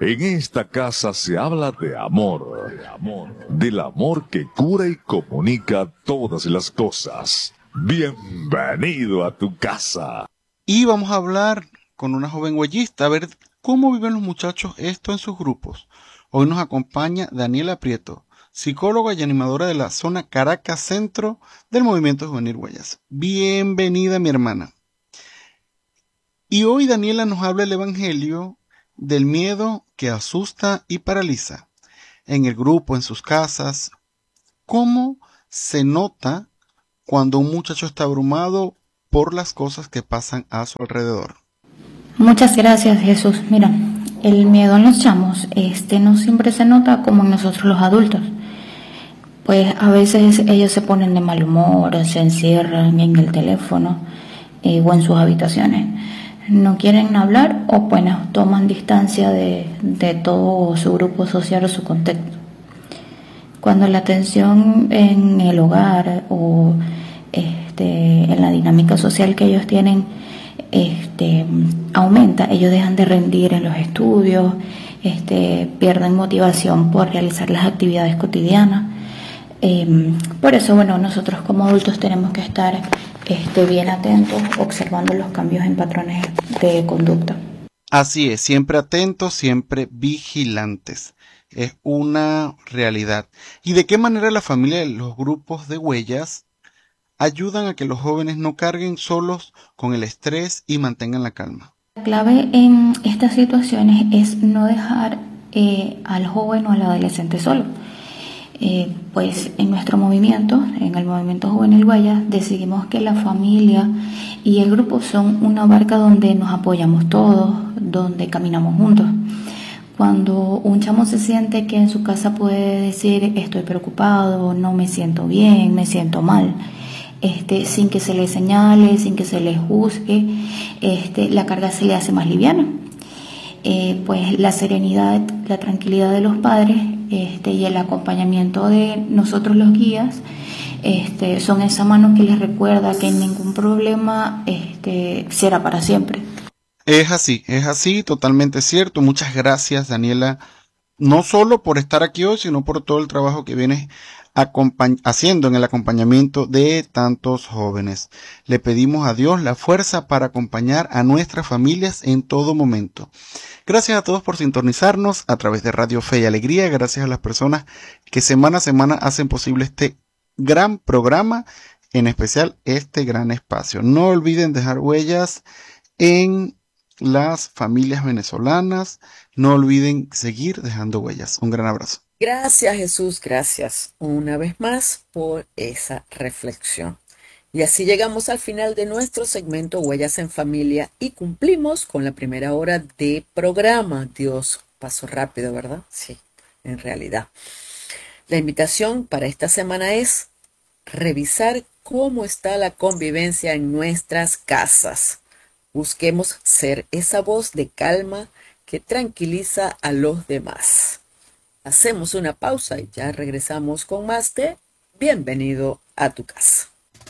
En esta casa se habla de amor, del amor que cura y comunica todas las cosas. Bienvenido a tu casa. Y vamos a hablar con una joven huellista, a ver cómo viven los muchachos esto en sus grupos. Hoy nos acompaña Daniela Prieto, psicóloga y animadora de la zona Caracas Centro del Movimiento Juvenil Huellas. Bienvenida, mi hermana. Y hoy Daniela nos habla el Evangelio del miedo que asusta y paraliza. En el grupo, en sus casas, ¿cómo se nota cuando un muchacho está abrumado por las cosas que pasan a su alrededor? Muchas gracias, Jesús. Mira, el miedo en los chamos, no siempre se nota como en nosotros los adultos. Pues a veces ellos se ponen de mal humor, se encierran en el teléfono o en sus habitaciones. No quieren hablar o bueno, toman distancia de todo su grupo social o su contexto. Cuando la tensión en el hogar o en la dinámica social que ellos tienen aumenta, ellos dejan de rendir en los estudios, pierden motivación por realizar las actividades cotidianas. Por eso, bueno, nosotros como adultos tenemos que estar bien atentos, observando los cambios en patrones de conducta. Así es, siempre atentos, siempre vigilantes. Es una realidad. ¿Y de qué manera la familia de los grupos de huellas ayudan a que los jóvenes no carguen solos con el estrés y mantengan la calma? La clave en estas situaciones es no dejar al joven o al adolescente solo. Pues en nuestro movimiento, en el Movimiento Juvenil Huellas, decidimos que la familia y el grupo son una barca donde nos apoyamos todos, donde caminamos juntos. Cuando un chamo se siente que en su casa puede decir estoy preocupado, no me siento bien, me siento mal, sin que se le señale, sin que se le juzgue, la carga se le hace más liviana. Pues la serenidad, la tranquilidad de los padres y el acompañamiento de nosotros los guías son esa mano que les recuerda que ningún problema será para siempre. Es así, totalmente cierto. Muchas gracias, Daniela, no solo por estar aquí hoy, sino por todo el trabajo que vienes haciendo en el acompañamiento de tantos jóvenes. Le pedimos a Dios la fuerza para acompañar a nuestras familias en todo momento. Gracias a todos por sintonizarnos a través de Radio Fe y Alegría. Gracias a las personas que semana a semana hacen posible este gran programa, en especial este gran espacio. No olviden dejar huellas en las familias venezolanas. No olviden seguir dejando huellas. Un gran abrazo. Gracias, Jesús, gracias una vez más por esa reflexión. Y así llegamos al final de nuestro segmento Huellas en Familia y cumplimos con la primera hora de programa. Dios, pasó rápido, ¿verdad? Sí, en realidad. La invitación para esta semana es revisar cómo está la convivencia en nuestras casas. Busquemos ser esa voz de calma que tranquiliza a los demás. Hacemos una pausa y ya regresamos con más de Bienvenido a tu casa.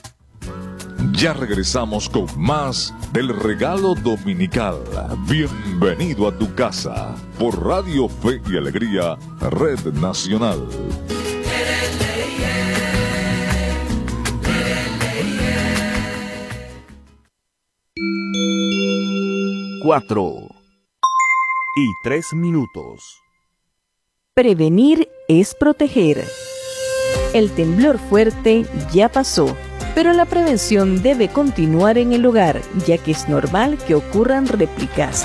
Ya regresamos con más del regalo dominical. Bienvenido a tu casa por Radio Fe y Alegría, Red Nacional. 4:03. Prevenir es proteger. El temblor fuerte ya pasó, pero la prevención debe continuar en el hogar, ya que es normal que ocurran réplicas.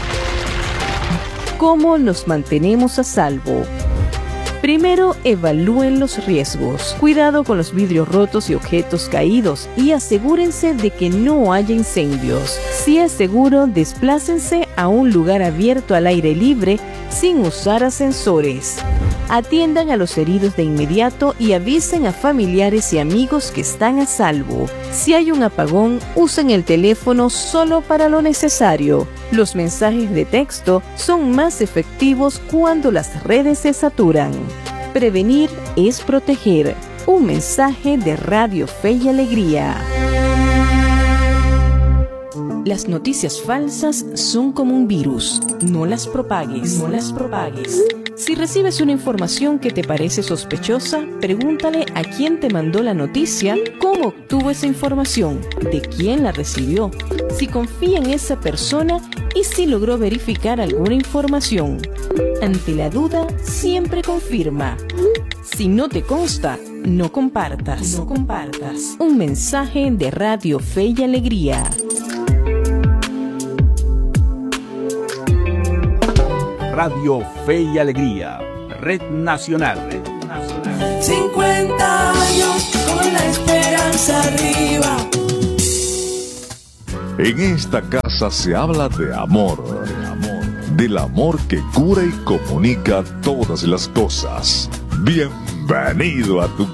¿Cómo nos mantenemos a salvo? Primero, evalúen los riesgos. Cuidado con los vidrios rotos y objetos caídos y asegúrense de que no haya incendios. Si es seguro, desplácense a un lugar abierto al aire libre sin usar ascensores. Atiendan a los heridos de inmediato y avisen a familiares y amigos que están a salvo. Si hay un apagón, usen el teléfono solo para lo necesario. Los mensajes de texto son más efectivos cuando las redes se saturan. Prevenir es proteger. Un mensaje de Radio Fe y Alegría. Las noticias falsas son como un virus. No las propagues. No las propagues. Si recibes una información que te parece sospechosa, pregúntale a quién te mandó la noticia, cómo obtuvo esa información, de quién la recibió, si confía en esa persona y si logró verificar alguna información. Ante la duda, siempre confirma. Si no te consta, no compartas. No compartas. Un mensaje de Radio Fe y Alegría. Radio Fe y Alegría, Red Nacional. 50 años con la esperanza arriba. En esta casa se habla de amor, del amor que cura y comunica todas las cosas. Bienvenido a tu